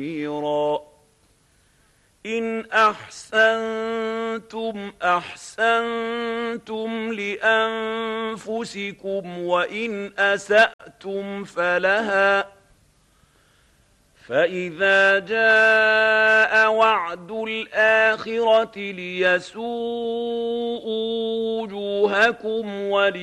كثيرا. إن أحسنتم أحسنتم لأنفسكم وإن أسأتم فلها. فإذا جاء وعد الآخرة ليسوءوا وجوهكم